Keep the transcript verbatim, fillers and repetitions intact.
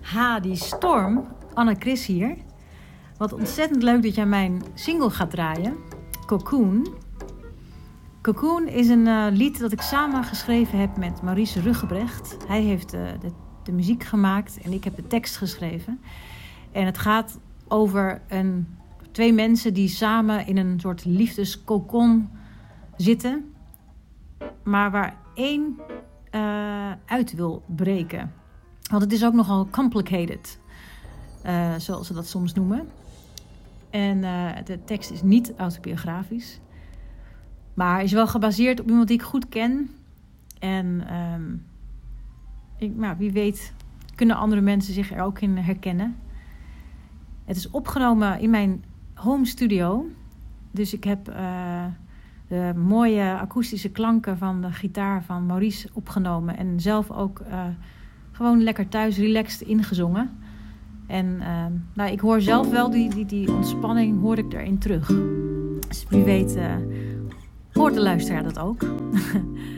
Ha, die storm. Anne-Chris hier. Wat ontzettend leuk dat jij mijn single gaat draaien. Cocoon. Cocoon is een uh, lied dat ik samen geschreven heb met Maurice Ruggebrecht. Hij heeft uh, de, de muziek gemaakt en ik heb de tekst geschreven. En het gaat over een, twee mensen die samen in een soort liefdeskokon zitten. Maar waar één uh, uit wil breken. Want het is ook nogal complicated. Uh, zoals ze dat soms noemen. En uh, de tekst is niet autobiografisch. Maar is wel gebaseerd op iemand die ik goed ken. En um, ik, nou, wie weet kunnen andere mensen zich er ook in herkennen. Het is opgenomen in mijn home studio. Dus ik heb uh, de mooie akoestische klanken van de gitaar van Maurice opgenomen. En zelf ook uh, gewoon lekker thuis relaxed ingezongen. En uh, nou, ik hoor zelf wel die, die, die ontspanning hoor ik erin terug. Dus wie weet uh, hoort de luisteraar dat ook.